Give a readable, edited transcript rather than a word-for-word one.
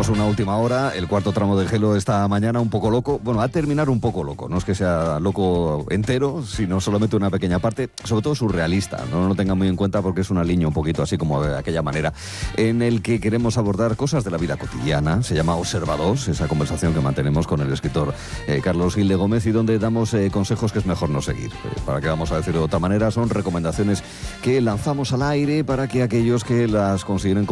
tenemos una última hora. El cuarto tramo de Gelo esta mañana un poco loco. Bueno, va a terminar un poco loco. No es que sea loco entero, sino solamente una pequeña parte, sobre todo surrealista. No lo tengan muy en cuenta porque es una línea un poquito así como de aquella manera, en el que queremos abordar cosas de la vida cotidiana. Se llama Observados, esa conversación que mantenemos con el escritor Carlos Gil de Gómez, y donde damos consejos que es mejor no seguir. Para qué vamos a decirlo de otra manera, son recomendaciones que lanzamos al aire para que aquellos que las consideren